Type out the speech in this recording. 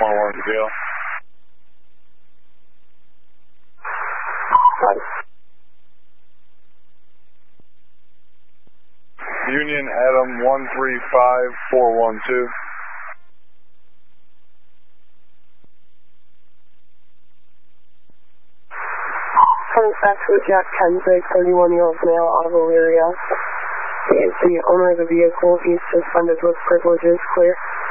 11 Jail. Union Adam 135412. Back to Jack 10-6, 31-year-old male, Auto area. The owner of the vehicle, he's suspended with privileges, clear.